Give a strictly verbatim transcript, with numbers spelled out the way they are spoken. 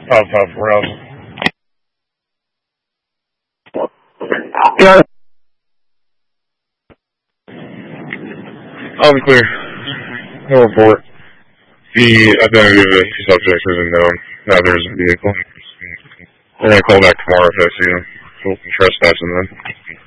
Of, of Rails. Yeah. All clear. No report. The identity of the subject isn't known. Neither is the vehicle. They're going to call back tomorrow if I see them. We'll trespass them then.